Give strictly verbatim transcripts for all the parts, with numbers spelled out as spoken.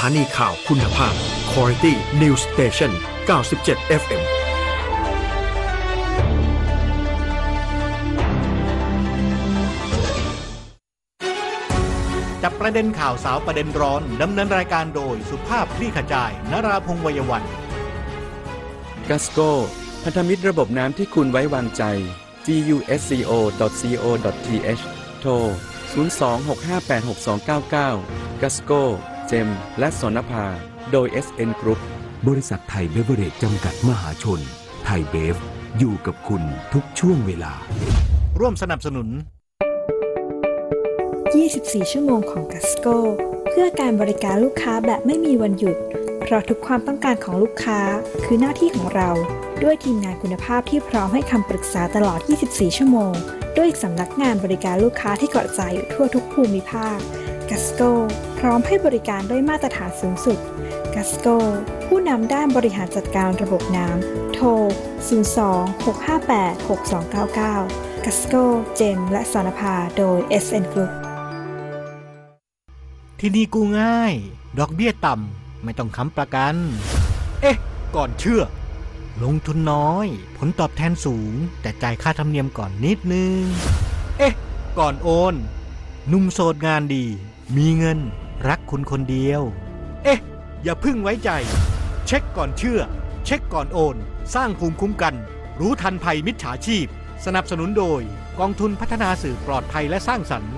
ถานีข่าวคุณภาพ Quality News Station เก้าสิบเจ็ด เอฟ เอ็มจับประเด็นข่าวสาวประเด็นร้อนดำเนินรายการโดยสุภาพคลี่ขจายนราพงษ์ วัยวันกัสโก้พันธมิตรระบบน้ำที่คุณไว้วางใจ จี ยู เอส ซี โอ ดอท ซี โอ ดอท ที เอช โทร ศูนย์ สอง หก ห้า แปด หก สอง เก้า เก้า กัสโก้เจมและสนภาโดย เอส เอ็น Group บริษัทไทยเบเวอเรจจำกัดมหาชนไทยเบฟอยู่กับคุณทุกช่วงเวลาร่วมสนับสนุนยี่สิบสี่ ชั่วโมงของกัสโก้เพื่อการบริการลูกค้าแบบไม่มีวันหยุดเพราะทุกความต้องการของลูกค้าคือหน้าที่ของเราด้วยทีมงานคุณภาพที่พร้อมให้คำปรึกษาตลอดยี่สิบสี่ ชั่วโมงด้วยสำนักงานบริการลูกค้าที่กระจายอยู่ทั่วทุกภูมิภาคกัสโก้พร้อมให้บริการด้วยมาตรฐานสูงสุดกัสโก้ผู้นำด้านบริหารจัดการระบบน้ำโทร ศูนย์ สอง หก ห้า แปด หก สอง เก้า เก้า กัสโก้เจมและสนภาโดย เอส เอ็น Group ที่นี่กู้ง่ายดอกเบี้ยต่ำไม่ต้องค้ำประกันเอ๊ะก่อนเชื่อลงทุนน้อยผลตอบแทนสูงแต่จ่ายค่าธรรมเนียมก่อนนิดนึงเอ๊ะก่อนโอนหนุ่มโสดงานดีมีเงินรักคุณคนเดียวเอ๊ะอย่าพึ่งไว้ใจเช็คก่อนเชื่อเช็คก่อนโอนสร้างภูมิคุ้มกันรู้ทันภัยมิจฉาชีพสนับสนุนโดยกองทุนพัฒนาสื่อปลอดภัยและสร้างสรรค์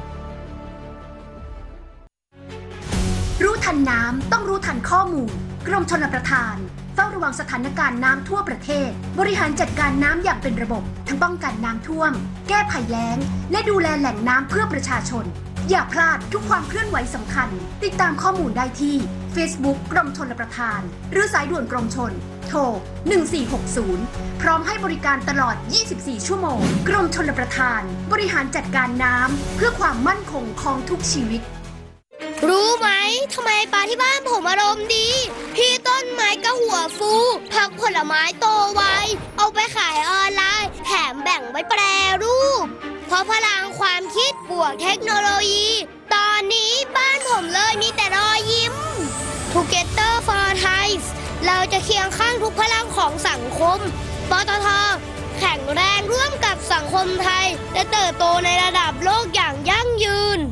รู้ทันน้ำต้องรู้ทันข้อมูลกรมชลประทานเฝ้าระวังสถานการณ์น้ำทั่วประเทศบริหารจัดการน้ำอย่างเป็นระบบทั้งป้องกันน้ำท่วมแก้ภัยแล้งและดูแลแหล่งน้ำเพื่อประชาชนอย่าพลาดทุกความเคลื่อนไหวสำคัญติดตามข้อมูลได้ที่ Facebook กรมชลประทานหรือสายด่วนกรมชลโทรหนึ่งสี่หกศูนย์พร้อมให้บริการตลอดยี่สิบสี่ชั่วโมงกรมชลประทานบริหารจัดการน้ำเพื่อความมั่นคงของทุกชีวิตรู้ไหมทำไมปลาที่บ้านผมอารมณ์ดีพี่ต้นไม้ก็หัวฟูผักผลไม้โตไวเอาไปขายออนไลน์แถมแบ่งไว้แปรรูปเพราะพลังความคิดบวกเทคโนโลยีตอนนี้บ้านผมเลยมีแต่รอยยิ้ม Together for Thai เราจะเคียงข้างทุกพลังของสังคมปตท.แข็งแรงร่วมกับสังคมไทยและเติบโตในระดับโลกอย่างยั่งยืน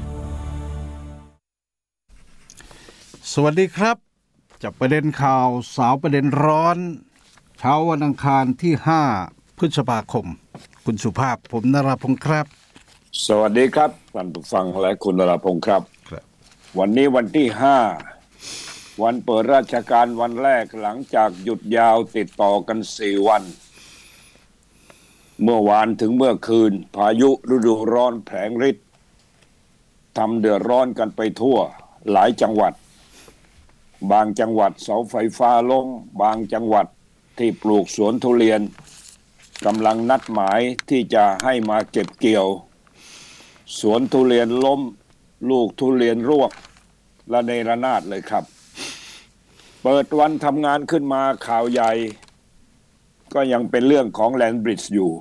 สวัสดีครับจับประเด็นข่าวสาวประเด็นร้อนเช้าวันอังคารที่ห้าพฤษภาคมคุณสุภาพผมนราพงษ์ครับสวัสดีครับท่านผู้ฟังและคุณนราพงษ์ครับวันนี้วันที่ห้าวันเปิดราชการวันแรกหลังจากหยุดยาวติดต่อกันสี่วันเมื่อวานถึงเมื่อคืนพายุฤดูร้อนแผลงฤทธิ์ทำเดือดร้อนกันไปทั่วหลายจังหวัดบางจังหวัดเสาไฟฟ้าล้มบางจังหวัดที่ปลูกสวนทุเรียนกำลังนัดหมายที่จะให้มาเก็บเกี่ยวสวนทุเรียนล้มลูกทุเรียนร่วงระเนระนาดเลยครับเปิดวันทำงานขึ้นมาข่าวใหญ่ก็ยังเป็นเรื่องของแลนด์บริดจ์อยู่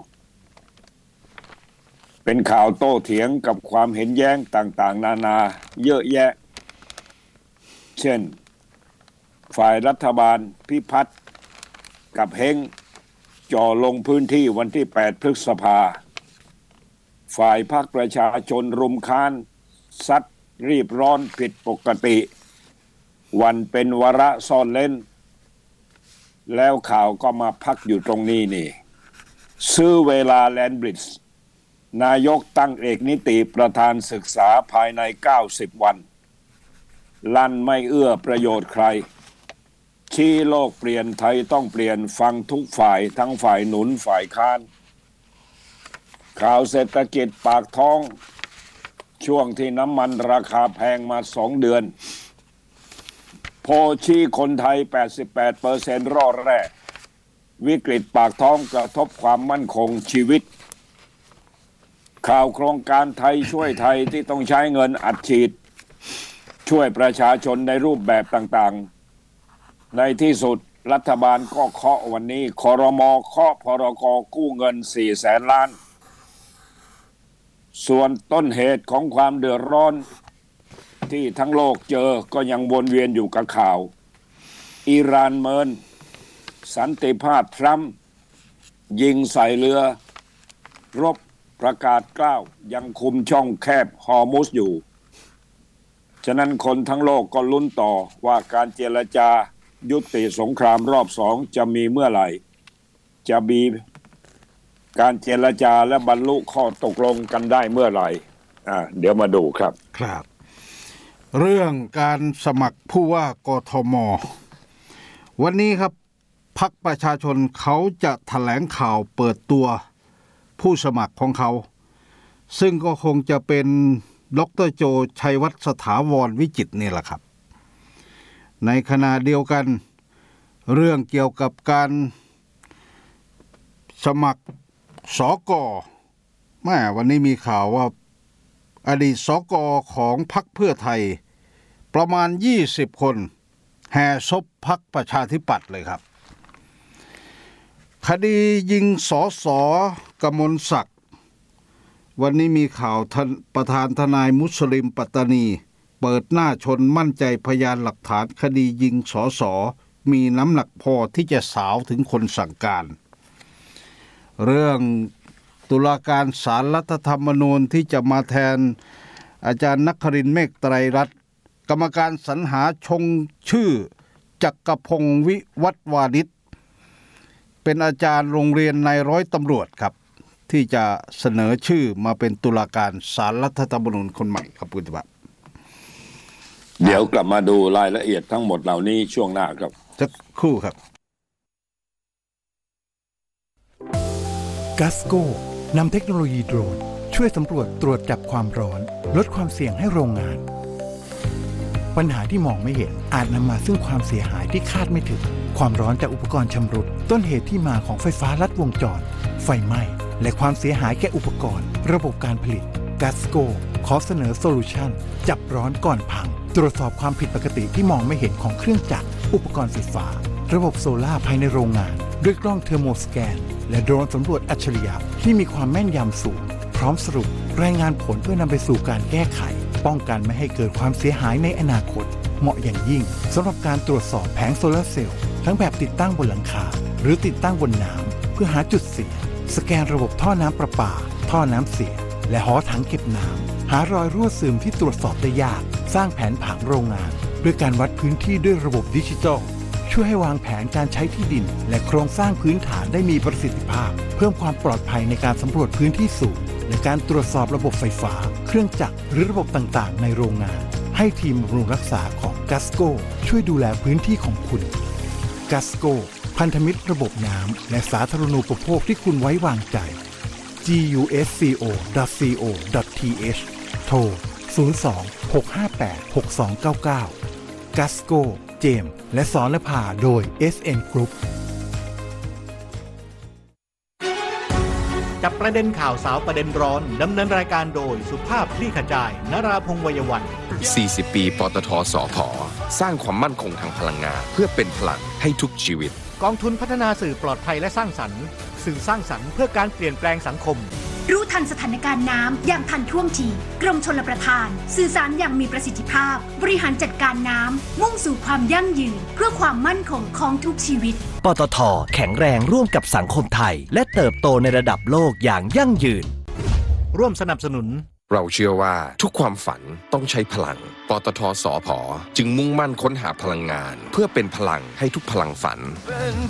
เป็นข่าวโต้เถียงกับความเห็นแย้งต่างๆนานาเยอะแยะเช่นฝ่ายรัฐบาลพิพัฒน์กับเฮงจ่อลงพื้นที่วันที่แปดพฤษภาฝ่ายพรรคประชาชนรุมค้านซัดรีบร้อนผิดปกติวันเป็นวาระซ่อนเล่นแล้วข่าวก็มาพักอยู่ตรงนี้นี่ซื้อเวลาแลนด์บริดจ์นายกตั้งเอกนิติประธานศึกษาภายในเก้าสิบวันลั่นไม่เอื้อประโยชน์ใครชี้โลกเปลี่ยนไทยต้องเปลี่ยนฟังทุกฝ่ายทั้งฝ่ายหนุนฝ่ายค้านข่าวเศรษฐกิจปากท้องช่วงที่น้ำมันราคาแพงมาสองเดือนโพชี้คนไทย แปดสิบแปดเปอร์เซ็นต์ รอดแรกวิกฤตปากท้องกระทบความมั่นคงชีวิตข่าวโครงการไทยช่วยไทยที่ต้องใช้เงินอัดฉีดช่วยประชาชนในรูปแบบต่างๆในที่สุดรัฐบาลก็เคาะวันนี้ครม.เคาะพรก.กู้เงินสี่แสนล้านส่วนต้นเหตุของความเดือดร้อนที่ทั้งโลกเจอก็ยังวนเวียนอยู่กับข่าวอิหร่านเมินสันติภาพทรัมป์ยิงใส่เรือรบประกาศกล้าวยังคุมช่องแคบฮอร์มุซอยู่ฉะนั้นคนทั้งโลกก็ลุ้นต่อว่าการเจรจายุติสงครามรอบสองจะมีเมื่อไหร่จะมีการเจรจาและบรรลุข้อตกลงกันได้เมื่อไหร่อ่าเดี๋ยวมาดูครับครับเรื่องการสมัครผู้ว่ากทม.วันนี้ครับพรรคประชาชนเขาจะแถลงข่าวเปิดตัวผู้สมัครของเขาซึ่งก็คงจะเป็นดร.โจชัยวัฒน์สถาวรวิจิตรนี่แหละครับในขณะเดียวกันเรื่องเกี่ยวกับการสมัครสก.แม่วันนี้มีข่าวว่าอดีตสก.ของพรรคเพื่อไทยประมาณยี่สิบคนแห่ศพพรรคประชาธิปัตย์เลยครับคดียิงสส.กมลศักดิ์วันนี้มีข่าวประธานทนายมุสลิมปัตตานีเปิดหน้าชนมั่นใจพยานหลักฐานคดียิงสส.มีน้ำหนักพอที่จะสาวถึงคนสั่งการเรื่องตุลาการศาลรัฐธรรมนูญที่จะมาแทนอาจารย์นครินทร์เมฆไตรรัตน์กรรมการสรรหาชงชื่อจักรพงศ์วิวัฒน์วานิชเป็นอาจารย์โรงเรียนนายร้อยตำรวจครับที่จะเสนอชื่อมาเป็นตุลาการศาลรัฐธรรมนูญคนใหม่ครับคุณบัตรเดี๋ยวกลับมาดูรายละเอียดทั้งหมดเหล่านี้ช่วงหน้าครับสักครู่ครับกัสโก้นำเทคโนโลยีโดรนช่วยสำรวจตรวจจับความร้อนลดความเสี่ยงให้โรงงานปัญหาที่มองไม่เห็นอาจนำมาซึ่งความเสียหายที่คาดไม่ถึงความร้อนจากอุปกรณ์ชำรุดต้นเหตุที่มาของไฟฟ้าลัดวงจรไฟไหม้และความเสียหายแก่อุปกรณ์ระบบการผลิตกัสโก้ขอเสนอโซลูชันจับร้อนก่อนพังตรวจสอบความผิดปกติที่มองไม่เห็นของเครื่องจักรอุปกรณ์ไฟฟ้าระบบโซล่าภายในโรงงานด้วยกล้องเทอร์โมสแกนและโดรนสำรวจอัจฉริยะที่มีความแม่นยำสูงพร้อมสรุปรายงานผลเพื่อนำไปสู่การแก้ไขป้องกันไม่ให้เกิดความเสียหายในอนาคตเหมาะอย่างยิ่งสำหรับการตรวจสอบแผงโซลาร์เซลล์ทั้งแบบติดตั้งบนหลังคาหรือติดตั้งบนน้ำเพื่อหาจุดเสียสแกนระบบท่อน้ำประปาท่อน้ำเสียและหอถังเก็บน้ำหารอยรั่วซึมที่ตรวจสอบได้ยากสร้างแผนผังโรงงานด้วยการวัดพื้นที่ด้วยระบบดิจิทัลช่วยให้วางแผนการใช้ที่ดินและโครงสร้างพื้นฐานได้มีประสิทธิภาพเพิ่มความปลอดภัยในการสำรวจพื้นที่สูงและการตรวจสอบระบบไฟฟ้าเครื่องจักรหรือระบบต่างๆในโรงงานให้ทีมบำรุงรักษาของกัสโก้ช่วยดูแลพื้นที่ของคุณกัสโก้พันธมิตรระบบน้ำและสาธารณูปโภคที่คุณไว้วางใจ จี ยู เอส ซี โอ ดอท ซี โอ ดอท ที เอช โทร ศูนย์ สอง หก ห้า แปด หก สอง เก้า เก้า กัสโก้เจมส์และสรณภาโดย เอส เอ็น Group จับประเด็นข่าวสาวประเด็นร้อนดำเนินรายการโดยสุภาพคลี่ขจายนราพงษ์วัยวันสี่สิบ ปีปตท.สผ.สร้างความมั่นคงทางพลังงานเพื่อเป็นพลังให้ทุกชีวิตกองทุนพัฒนาสื่อปลอดภัยและสร้างสรรค์สื่อสร้างสรรค์เพื่อการเปลี่ยนแปลงสังคมรู้ทันสถานการณ์น้ำอย่างทันท่วงทีกรมชลประทานสื่อสารอย่างมีประสิทธิภาพบริหารจัดการน้ำมุ่งสู่ความยั่งยืนเพื่อความมั่นคงของทุกชีวิตปตท.แข็งแรงร่วมกับสังคมไทยและเติบโตในระดับโลกอย่างยั่งยืนร่วมสนับสนุนเราเชื่อว่าทุกความฝันต้องใช้พลังปตท.สผ.จึงมุ่งมั่นค้นหาพลังงานเพื่อเป็นพลังให้ทุกพลังฝัน